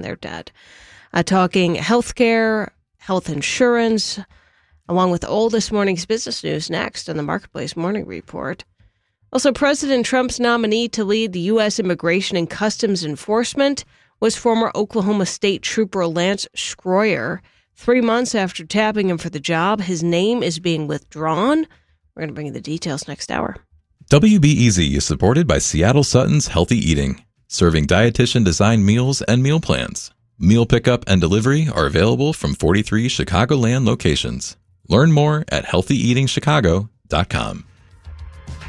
they're dead. Talking healthcare, health insurance, along with all this morning's business news next on the Marketplace Morning Report. Also, President Trump's nominee to lead the U.S. Immigration and Customs Enforcement was former Oklahoma State Trooper Lance Schroyer. 3 months after tapping him for the job, his name is being withdrawn. We're going to bring you the details next hour. WBEZ is supported by Seattle Sutton's Healthy Eating, serving dietitian-designed meals and meal plans. Meal pickup and delivery are available from 43 Chicagoland locations. Learn more at healthyeatingchicago.com.